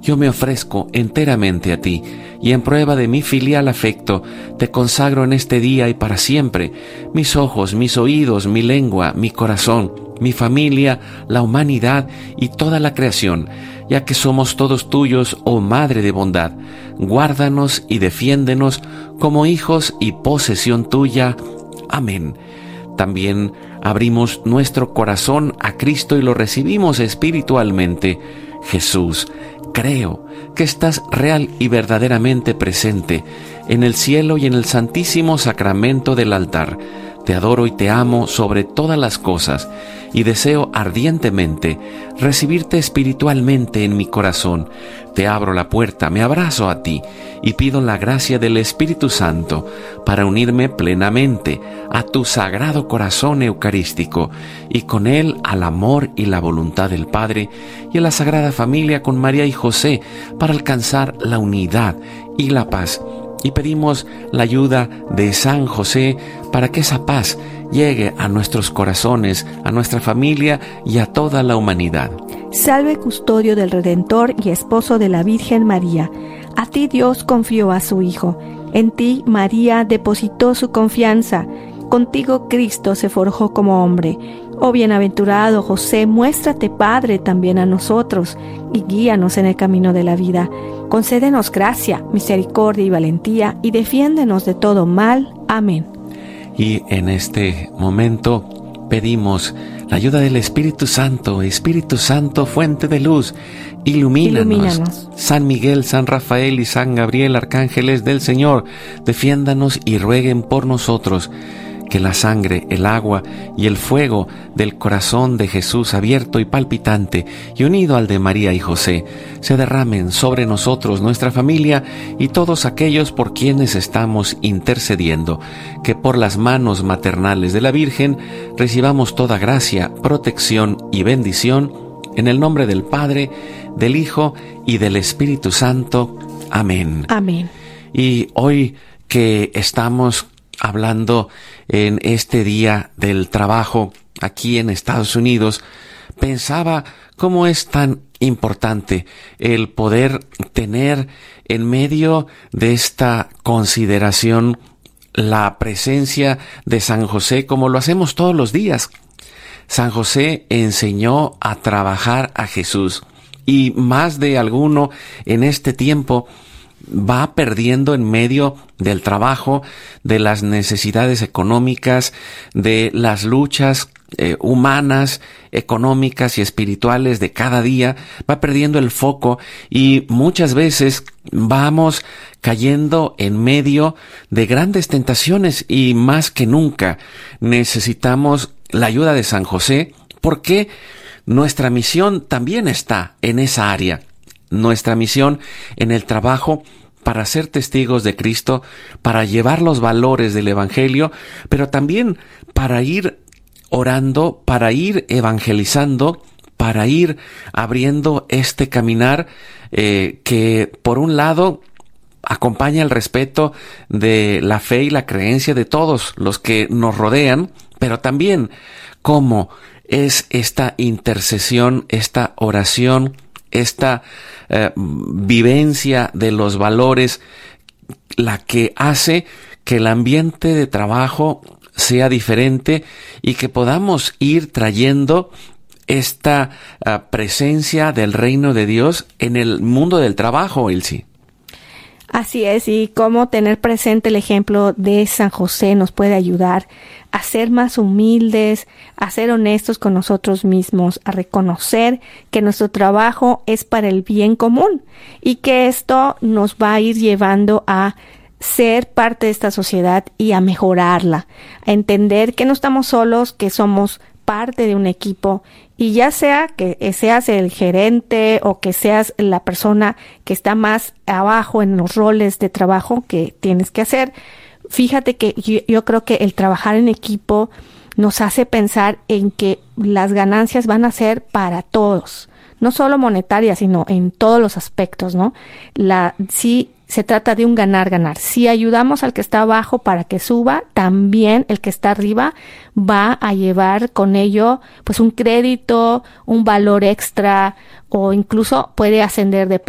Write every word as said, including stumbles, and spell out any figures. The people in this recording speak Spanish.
yo me ofrezco enteramente a ti, y en prueba de mi filial afecto, te consagro en este día y para siempre mis ojos, mis oídos, mi lengua, mi corazón, mi familia, la humanidad y toda la creación, ya que somos todos tuyos, oh Madre de bondad. Guárdanos y defiéndenos como hijos y posesión tuya. Amén. También abrimos nuestro corazón a Cristo y lo recibimos espiritualmente. Jesús, creo que estás real y verdaderamente presente en el cielo y en el santísimo sacramento del altar. Te adoro y te amo sobre todas las cosas, y deseo ardientemente recibirte espiritualmente en mi corazón. Te abro la puerta, me abrazo a ti, y pido la gracia del Espíritu Santo para unirme plenamente a tu sagrado corazón eucarístico, y con él al amor y la voluntad del Padre, y a la Sagrada Familia con María y José, para alcanzar la unidad y la paz. Y pedimos la ayuda de San José para que esa paz llegue a nuestros corazones, a nuestra familia y a toda la humanidad. Salve, custodio del Redentor y esposo de la Virgen María. A ti Dios confió a su Hijo. En ti María depositó su confianza. Contigo Cristo se forjó como hombre. Oh bienaventurado José, muéstrate Padre también a nosotros y guíanos en el camino de la vida. Concédenos gracia, misericordia y valentía, y defiéndenos de todo mal. Amén. Y en este momento pedimos la ayuda del Espíritu Santo. Espíritu Santo, fuente de luz, ilumínanos. Ilumínanos. San Miguel, San Rafael y San Gabriel, arcángeles del Señor, defiéndanos y rueguen por nosotros. Que la sangre, el agua y el fuego del corazón de Jesús abierto y palpitante y unido al de María y José se derramen sobre nosotros, nuestra familia y todos aquellos por quienes estamos intercediendo. Que por las manos maternales de la Virgen recibamos toda gracia, protección y bendición en el nombre del Padre, del Hijo y del Espíritu Santo. Amén. Amén. Y hoy que estamos hablando en este día del trabajo aquí en Estados Unidos, pensaba cómo es tan importante el poder tener en medio de esta consideración la presencia de San José, como lo hacemos todos los días. San José enseñó a trabajar a Jesús, y más de alguno en este tiempo va perdiendo en medio del trabajo, de las necesidades económicas, de las luchas eh, humanas, económicas y espirituales de cada día, va perdiendo el foco, y muchas veces vamos cayendo en medio de grandes tentaciones, y más que nunca necesitamos la ayuda de San José, porque nuestra misión también está en esa área. Nuestra misión en el trabajo para ser testigos de Cristo, para llevar los valores del Evangelio, pero también para ir orando, para ir evangelizando, para ir abriendo este caminar eh, que por un lado acompaña el respeto de la fe y la creencia de todos los que nos rodean, pero también cómo es esta intercesión, esta oración, esta eh, vivencia de los valores la que hace que el ambiente de trabajo sea diferente y que podamos ir trayendo esta uh, presencia del reino de Dios en el mundo del trabajo, Elsie. Así es, y cómo tener presente el ejemplo de San José nos puede ayudar a ser más humildes, a ser honestos con nosotros mismos, a reconocer que nuestro trabajo es para el bien común y que esto nos va a ir llevando a ser parte de esta sociedad y a mejorarla, a entender que no estamos solos, que somos parte de un equipo, y ya sea que seas el gerente o que seas la persona que está más abajo en los roles de trabajo que tienes que hacer, fíjate que yo, yo creo que el trabajar en equipo nos hace pensar en que las ganancias van a ser para todos, no solo monetarias, sino en todos los aspectos, ¿no? La, sí, se trata de un ganar-ganar. Si ayudamos al que está abajo para que suba, también el que está arriba va a llevar con ello pues un crédito, un valor extra, o incluso puede ascender de